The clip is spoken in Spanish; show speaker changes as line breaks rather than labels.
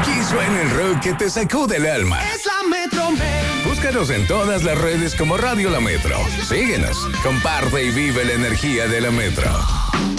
Aquí suena el rock que te sacude el alma.
Es la Metro Man.
Búscanos en todas las redes como Radio La Metro. Síguenos, comparte y vive la energía de La Metro.